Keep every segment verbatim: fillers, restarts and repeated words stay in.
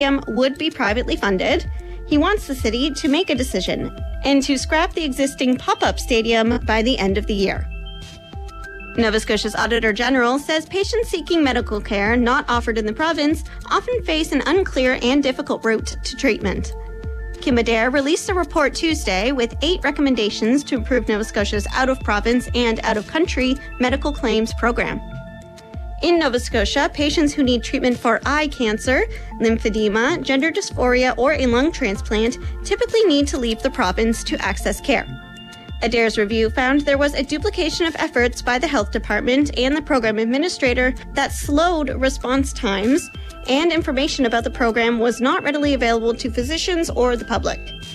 would be privately funded. He wants the city to make a decision and to scrap the existing pop-up stadium by the end of the year. Nova Scotia's Auditor General says patients seeking medical care not offered in the province often face an unclear and difficult route to treatment. Kim Adair released a report Tuesday with eight recommendations to improve Nova Scotia's out-of-province and out-of-country medical claims program. In Nova Scotia, patients who need treatment for eye cancer, lymphedema, gender dysphoria, or a lung transplant typically need to leave the province to access care. Adair's review found there was a duplication of efforts by the health department and the program administrator that slowed response times, and information about the program was not readily available to physicians or the public.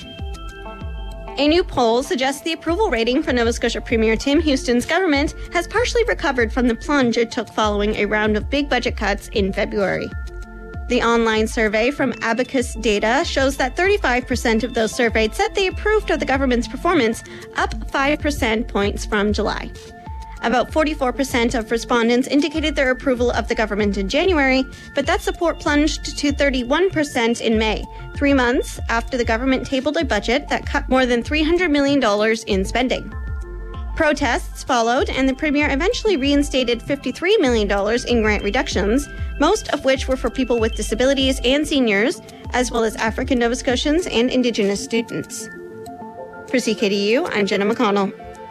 A new poll suggests the approval rating for Nova Scotia Premier Tim Houston's government has partially recovered from the plunge it took following a round of big budget cuts in February. The online survey from Abacus Data shows that thirty-five percent of those surveyed said they approved of the government's performance, up five percent points from July. About forty-four percent of respondents indicated their approval of the government in January, but that support plunged to thirty-one percent in May, three months after the government tabled a budget that cut more than three hundred million dollars in spending. Protests followed, and the Premier eventually reinstated fifty-three million dollars in grant reductions, most of which were for people with disabilities and seniors, as well as African Nova Scotians and Indigenous students. For C K D U, I'm Jenna McConnell.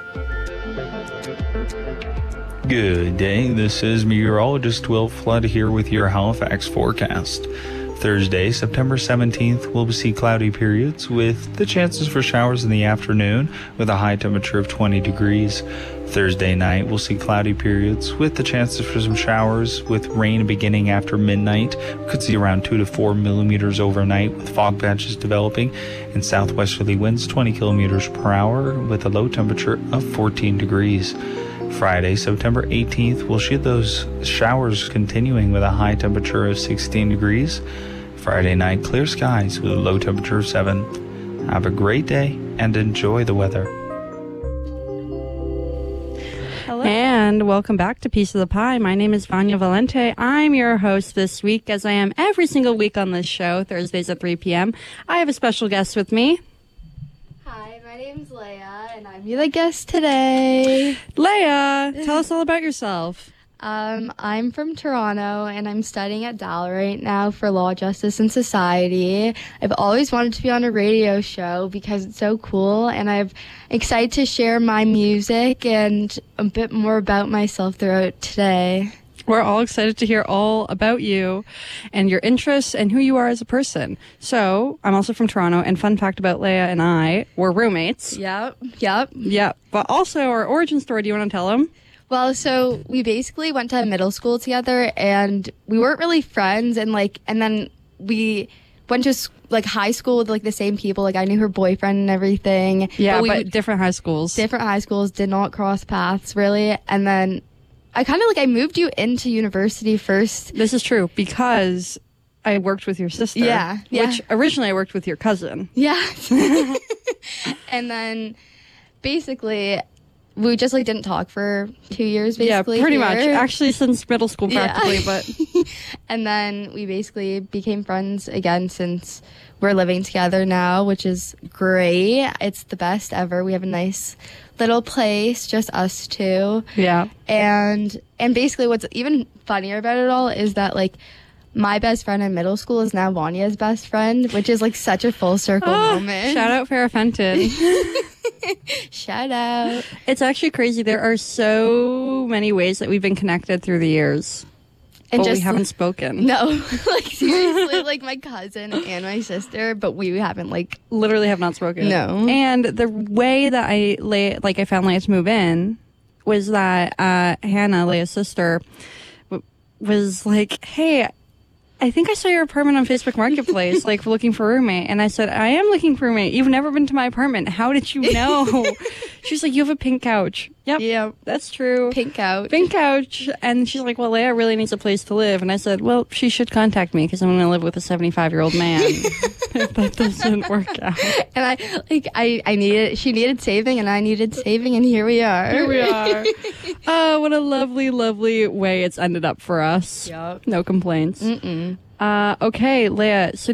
Good day, this is meteorologist Will Flood here with your Halifax forecast. Thursday, September seventeenth, we'll see cloudy periods with the chances for showers in the afternoon with a high temperature of twenty degrees. Thursday night, we'll see cloudy periods with the chances for some showers with rain beginning after midnight. We could see around two to four millimeters overnight with fog patches developing and southwesterly winds twenty kilometers per hour with a low temperature of fourteen degrees. Friday, September eighteenth, we'll see those showers continuing with a high temperature of sixteen degrees. Friday night, clear skies with a low temperature of seven. Have a great day and enjoy the weather. Hello. And welcome back to Piece of the Pie. My name is Vanya Valente. I'm your host this week, as I am every single week on this show, Thursdays at three p.m. I have a special guest with me. Hi, my name's Leah, and I'm your guest today. Leah, tell us all about yourself. Um, I'm from Toronto, and I'm studying at D A L right now for Law, Justice, and Society. I've always wanted to be on a radio show because it's so cool, and I'm excited to share my music and a bit more about myself throughout today. We're all excited to hear all about you and your interests and who you are as a person. So, I'm also from Toronto, and fun fact about Leah and I, we're roommates. Yep, yep. Yep, but also our origin story, do you want to tell them? Well, so we basically went to middle school together, and we weren't really friends, and like, and then we went to like high school with like the same people. Like, I knew her boyfriend and everything. Yeah, but, we, but different high schools. Different high schools, did not cross paths really, and then I kind of like, I moved you into university first. This is true because I worked with your sister. Yeah. yeah. Which originally I worked with your cousin. Yeah. And then basically we just like didn't talk for two years basically. Yeah, pretty here. much. Actually, since middle school practically, yeah. but. And then we basically became friends again since we're living together now, which is great. It's the best ever. We have a nice little place, just us two. Yeah. And and basically what's even funnier about it all is that like my best friend in middle school is now Vanya's best friend, which is like such a full circle oh, moment. Shout out Farrah Fenton. Shout out. It's actually crazy. There are so many ways that we've been connected through the years. And but just, we haven't spoken. No, like seriously, like my cousin and my sister, but we haven't like literally have not spoken. No. And the way that I lay, like I found Leah to move in was that uh, Hannah, Leah's sister, w- was like, "Hey, I think I saw your apartment on Facebook Marketplace, like looking for a roommate." And I said, "I am looking for a roommate. You've never been to my apartment. How did you know?" She's like, "You have a pink couch." Yep. Yeah. That's true. Pink couch. Pink couch. And she's like, "Well, Leah really needs a place to live." And I said, "Well, she should contact me because I'm going to live with a seventy-five-year-old man if that doesn't work out." And I, like, I, I needed, she needed saving and I needed saving, and here we are. Here we are. Oh, what a lovely, lovely way it's ended up for us. Yep. No complaints. Mm-mm. Uh, okay, Leah. So